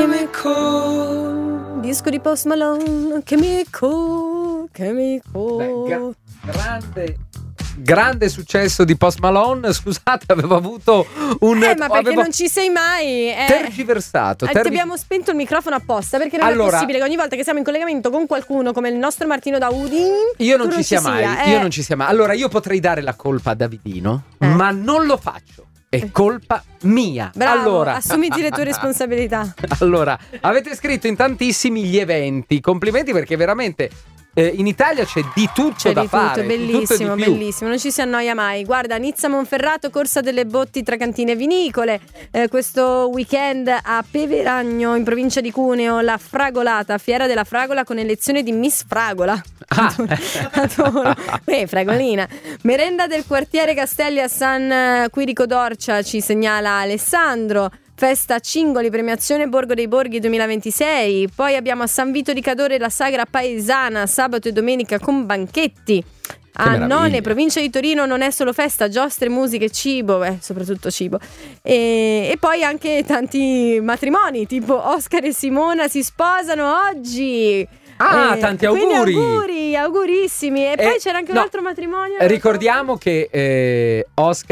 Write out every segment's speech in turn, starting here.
Chemical, disco di Post Malone. Chemical. Beh, grande successo di Post Malone. Scusate, avevo avuto ma perché non ci sei mai? Tergiversato. Ti abbiamo spento il microfono apposta, perché non è possibile che ogni volta che siamo in collegamento con qualcuno come il nostro Martino Daudi io non ci sia mai. Allora io potrei dare la colpa a Davidino, ma non lo faccio. È colpa mia. Bravo, allora, assumiti le tue responsabilità. Allora, avete scritto in tantissimi gli eventi. Complimenti, perché veramente in Italia c'è di tutto da fare. Bellissimo, bellissimo, non ci si annoia mai. Guarda, Nizza Monferrato, corsa delle botti tra cantine e vinicole. Questo weekend a Peveragno, in provincia di Cuneo, la Fragolata, fiera della fragola con elezione di Miss Fragola. Adoro. Fragolina. Merenda del quartiere Castelli a San Quirico d'Orcia, ci segnala Alessandro. Festa Cingoli, premiazione Borgo dei Borghi 2026. Poi abbiamo a San Vito di Cadore la sagra paesana, sabato e domenica con banchetti. A None, provincia di Torino, non è solo festa, giostre, musiche, cibo, soprattutto cibo. E poi anche tanti matrimoni, tipo Oscar e Simona si sposano oggi. Tanti auguri. Augurissimi. E poi c'era anche un altro matrimonio. Ricordiamo che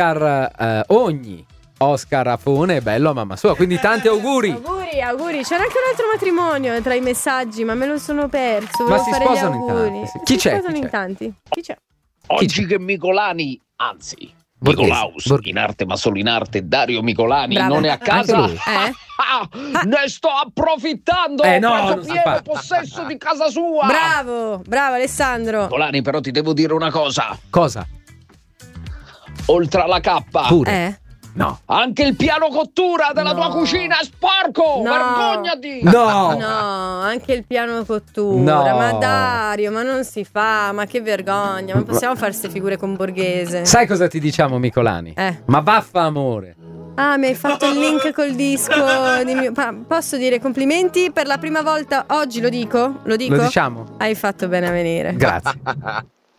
Oscar Afone è bello a mamma sua, quindi tanti auguri. Auguri. C'era anche un altro matrimonio tra i messaggi, ma me lo sono perso. Ma si sposano in tanti. Chi c'è? Chi c'è? Oggi che Micolani, anzi Nicolaus, in arte ma solo in arte, Dario Micolani. Bravo. Non è a casa. Ne sto approfittando. No, pieno possesso di casa sua. Bravo Alessandro. Micolani, però ti devo dire una cosa. Cosa? Oltre alla cappa. Pure. No. Anche il piano cottura della tua cucina è sporco. Vergognati. No, anche il piano cottura. Ma Dario, ma non si fa. Ma che vergogna. Ma possiamo fare queste figure con Borghese? Sai cosa ti diciamo, Micolani? Ma vaffa amore. Mi hai fatto il link col disco posso dire complimenti per la prima volta oggi, lo dico? Lo diciamo? Hai fatto bene a venire. Grazie.